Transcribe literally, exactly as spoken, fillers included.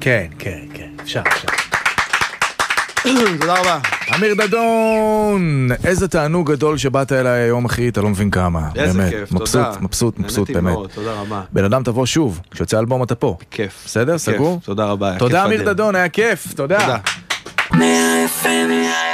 כן, כן, כן, אפשר, אפשר. תודה רבה. אמיר דדון, איזה תענוג גדול שבאת אליי היום, אחי, אתה לא מבין כמה. איזה באמת. כיף, מבסוט, תודה. מבסוט, מבסוט, נהניתי באמת. מאוד, תודה רבה. בן אדם תבוא שוב, כשיוצא אלבום אתה פה. כיף. בסדר, כיף, סגור? תודה רבה. תודה כיף אמיר אדיר. דדון, היה כיף, תודה. תודה.